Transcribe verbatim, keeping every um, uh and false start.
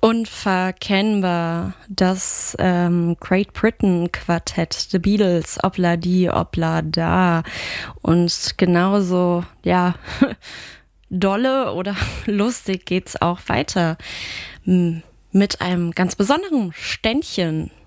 Unverkennbar, das ähm, Great Britain Quartett, The Beatles, Obla di, Obla da. Und genauso, ja, dolle oder lustig geht's auch weiter m, mit einem ganz besonderen Ständchen.